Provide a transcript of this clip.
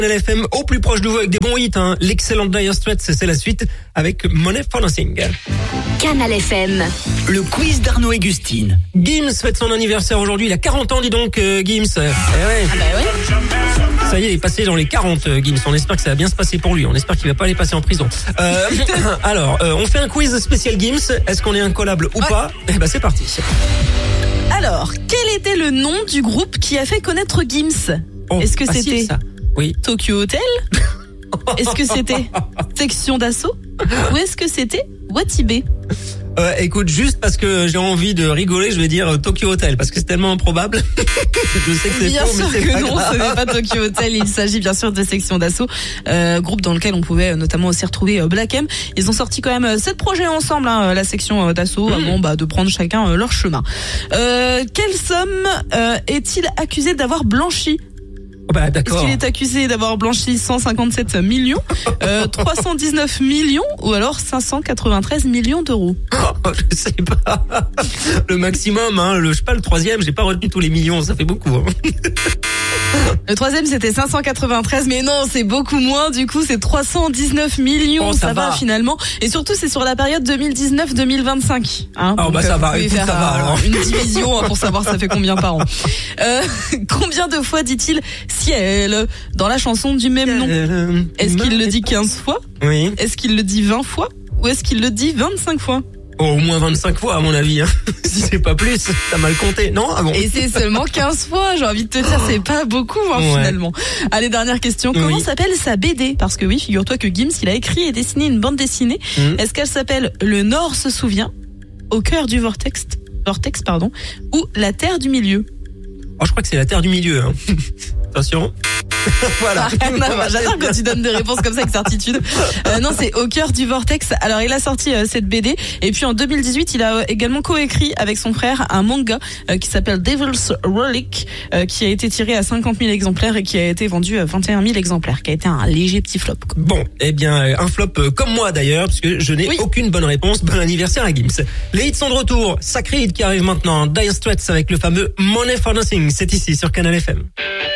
LFM au plus proche de vous avec des bons hits, hein. L'excellente Dire Straits, c'est la suite avec Money for Nothing. Canal FM. Le quiz d'Arnaud et Gustine. Gims fête son anniversaire aujourd'hui, il a 40 ans, dis donc, Gims. Ouais. Ah bah ouais. Ça y est, il est passé dans les 40, Gims. On espère que ça va bien se passer pour lui. On espère qu'il va pas aller passer en prison. Alors, on fait un quiz spécial Gims. Est-ce qu'on est incollable ou pas? Eh ben, c'est parti. Alors, quel était le nom du groupe qui a fait connaître Gims? Est-ce que facile, c'était ça. Oui. Tokyo Hotel? Est-ce que c'était Section d'Assaut? Ou est-ce que c'était Watibé? Écoute, juste parce que j'ai envie de rigoler, je vais dire Tokyo Hotel, parce que c'est tellement improbable. Je sais que c'est Bien faux, sûr mais c'est que pas non, grave. ce n'est pas Tokyo Hotel, il s'agit bien sûr de Section d'Assaut, groupe dans lequel on pouvait notamment aussi retrouver Black M. Ils ont sorti quand même 7 projets ensemble, hein, la Section d'Assaut, avant de prendre chacun leur chemin. Quelle somme est-il accusé d'avoir blanchi? Bah, Est-ce d'accord. qu'il est accusé d'avoir blanchi 157 millions, 319 millions ou alors 593 millions d'euros? Je sais pas. Le maximum, hein. Je sais pas, le troisième, j'ai pas retenu tous les millions, ça fait beaucoup, hein. Le troisième c'était 593, mais non, c'est beaucoup moins, du coup c'est 319 millions, Oh, ça va. finalement. Et surtout c'est sur la période 2019-2025. Hein, Oh, donc, bah, ça va, vous pouvez écoute, faire ça va, alors. une division pour savoir ça fait combien par an. Combien de fois dit-il ciel dans la chanson du même nom? Est-ce qu'il le dit 15 fois? Oui. Est-ce qu'il le dit 20 fois? Ou est-ce qu'il le dit 25 fois? Oh, au moins 25 fois, à mon avis, hein. Si c'est pas plus, t'as mal compté. Non? Ah bon? Et c'est seulement 15 fois, j'ai envie de te dire, c'est pas beaucoup, hein, Ouais. finalement. Allez, dernière question. Comment Oui. s'appelle sa BD? Parce que oui, figure-toi que Gims, il a écrit et dessiné une bande dessinée. Est-ce qu'elle s'appelle Le Nord se souvient, Au cœur du vortex, ou La Terre du Milieu? Oh, je crois que c'est la Terre du Milieu, hein. Attention. Voilà. J'adore quand tu donnes des réponses comme ça avec certitude. Non, c'est Au cœur du vortex. Alors, il a sorti cette BD. Et puis, en 2018, il a également coécrit avec son frère un manga qui s'appelle Devil's Relic, qui a été tiré à 50 000 exemplaires et qui a été vendu à 21 000 exemplaires, qui a été un léger petit flop, quoi. Bon, eh bien, un flop comme moi d'ailleurs, parce que je n'ai aucune bonne réponse. Bon anniversaire à Gims. Les hits sont de retour. Sacré hit qui arrive maintenant. Dire Straits avec le fameux Money for Nothing. C'est ici sur Canal FM.